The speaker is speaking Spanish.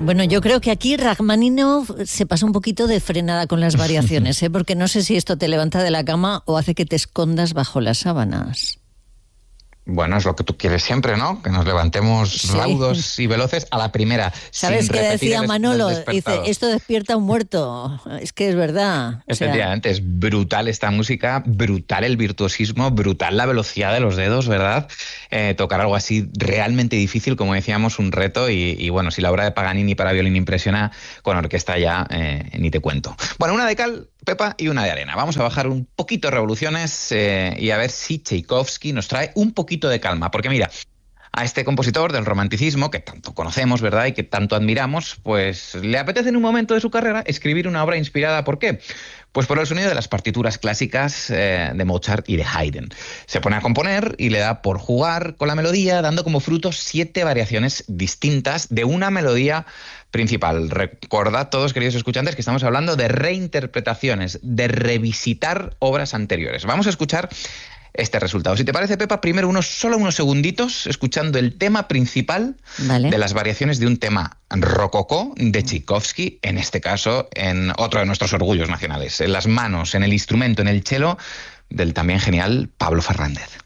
Bueno, yo creo que aquí Rachmaninoff se pasa un poquito de frenada con las variaciones, porque no sé si esto te levanta de la cama o hace que te escondas bajo las sábanas. Bueno, es lo que tú quieres siempre, ¿no? Que nos levantemos raudos y veloces a la primera. ¿Sabes qué decía Manolo? Dice, esto despierta a un muerto. Es que es verdad. Efectivamente, es brutal esta música, brutal el virtuosismo, brutal la velocidad de los dedos, ¿verdad? Tocar algo así realmente difícil, como decíamos, un reto. Y bueno, si la obra de Paganini para violín impresiona, con orquesta ya ni te cuento. Bueno, una de cal, Pepa, y una de arena. Vamos a bajar un poquito revoluciones y a ver si Tchaikovsky nos trae un poquito de calma, porque mira, a este compositor del romanticismo, que tanto conocemos, ¿verdad?, y que tanto admiramos, pues le apetece en un momento de su carrera escribir una obra inspirada, ¿por qué? Pues por el sonido de las partituras clásicas de Mozart y de Haydn. Se pone a componer y le da por jugar con la melodía, dando como fruto 7 variaciones distintas de una melodía principal. Recordad todos, queridos escuchantes, que estamos hablando de reinterpretaciones, de revisitar obras anteriores. Vamos a escuchar este resultado. Si te parece, Pepa, primero solo unos segunditos escuchando el tema principal de las variaciones de un tema rococó de Tchaikovsky, en este caso en otro de nuestros orgullos nacionales, en las manos, en el instrumento, en el cello del también genial Pablo Fernández.